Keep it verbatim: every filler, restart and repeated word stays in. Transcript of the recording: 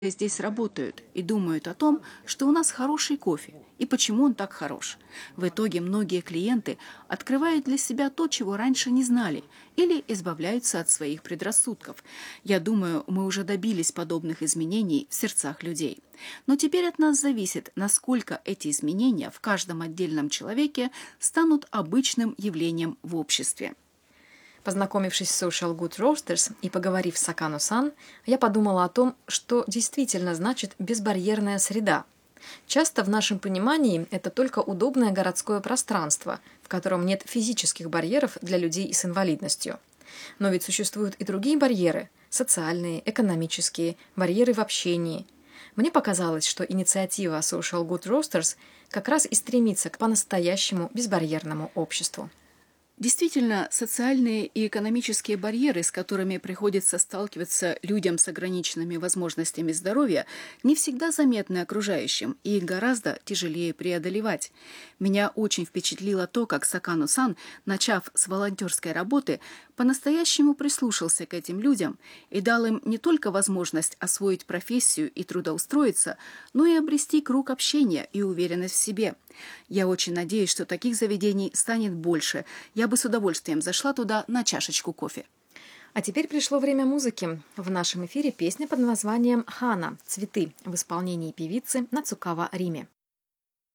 здесь работают и думают о том, что у нас хороший кофе и почему он так хорош. В итоге многие клиенты открывают для себя то, чего раньше не знали, или избавляются от своих предрассудков. Я думаю, мы уже добились подобных изменений в сердцах людей. Но теперь от нас зависит, насколько эти изменения в каждом отдельном человеке станут обычным явлением в обществе. Познакомившись с Social Good Roasters и поговорив с Сакано-сан, я подумала о том, что действительно значит безбарьерная среда. Часто в нашем понимании это только удобное городское пространство, в котором нет физических барьеров для людей с инвалидностью. Но ведь существуют и другие барьеры – социальные, экономические, барьеры в общении. Мне показалось, что инициатива Social Good Roasters как раз и стремится к по-настоящему безбарьерному обществу. Действительно, социальные и экономические барьеры, с которыми приходится сталкиваться людям с ограниченными возможностями здоровья, не всегда заметны окружающим и их гораздо тяжелее преодолевать. Меня очень впечатлило то, как Сакано-сан, начав с волонтерской работы, по-настоящему прислушался к этим людям и дал им не только возможность освоить профессию и трудоустроиться, но и обрести круг общения и уверенность в себе. Я очень надеюсь, что таких заведений станет больше. Я бы с удовольствием зашла туда на чашечку кофе. А теперь пришло время музыки. В нашем эфире песня под названием «Хана. Цветы» в исполнении певицы Нацукава Риме.